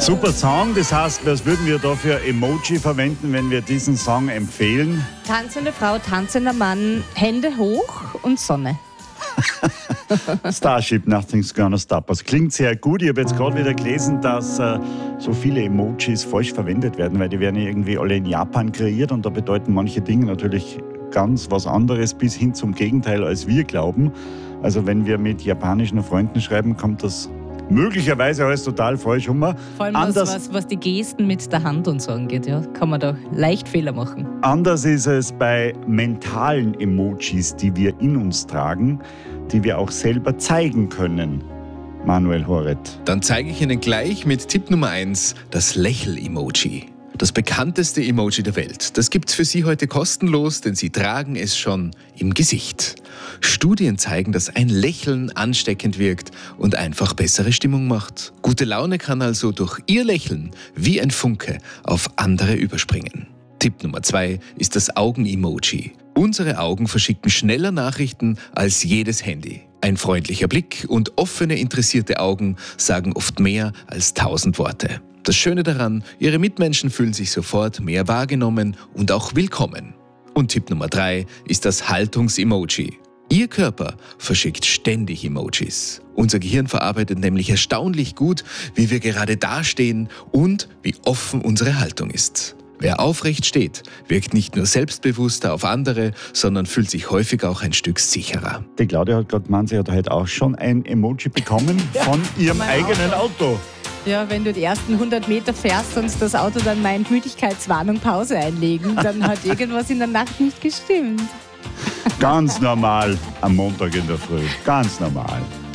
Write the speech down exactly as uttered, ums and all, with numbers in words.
Super Song, das heißt, was würden wir da für Emoji verwenden, wenn wir diesen Song empfehlen? Tanzende Frau, tanzender Mann, Hände hoch und Sonne. Starship, Nothing's Gonna Stop Us. Klingt sehr gut. Ich habe jetzt gerade wieder gelesen, dass äh, so viele Emojis falsch verwendet werden, weil die werden irgendwie alle in Japan kreiert und da bedeuten manche Dinge natürlich ganz was anderes bis hin zum Gegenteil, als wir glauben. Also wenn wir mit japanischen Freunden schreiben, kommt das möglicherweise alles total falsch rum. Vor allem was, was, was die Gesten mit der Hand und so angeht, ja, kann man da leicht Fehler machen. Anders ist es bei mentalen Emojis, die wir in uns tragen, die wir auch selber zeigen können. Manuel Horet. Dann zeige ich Ihnen gleich mit Tipp Nummer eins das Lächel-Emoji. Das bekannteste Emoji der Welt. Das gibt's für Sie heute kostenlos, denn Sie tragen es schon im Gesicht. Studien zeigen, dass ein Lächeln ansteckend wirkt und einfach bessere Stimmung macht. Gute Laune kann also durch Ihr Lächeln wie ein Funke auf andere überspringen. Tipp Nummer zwei ist das Augen-Emoji. Unsere Augen verschicken schneller Nachrichten als jedes Handy. Ein freundlicher Blick und offene, interessierte Augen sagen oft mehr als tausend Worte. Das Schöne daran, Ihre Mitmenschen fühlen sich sofort mehr wahrgenommen und auch willkommen. Und Tipp Nummer drei ist das Haltungs-Emoji. Ihr Körper verschickt ständig Emojis. Unser Gehirn verarbeitet nämlich erstaunlich gut, wie wir gerade dastehen und wie offen unsere Haltung ist. Wer aufrecht steht, wirkt nicht nur selbstbewusster auf andere, sondern fühlt sich häufig auch ein Stück sicherer. Die Claudia hat gerade gemeint, sie hat heute auch schon ein Emoji bekommen von ihrem eigenen Auto. Ja, wenn du die ersten hundert Meter fährst und das Auto dann meint, Müdigkeitswarnung, Pause einlegen, dann hat irgendwas in der Nacht nicht gestimmt. Ganz normal am Montag in der Früh. Ganz normal.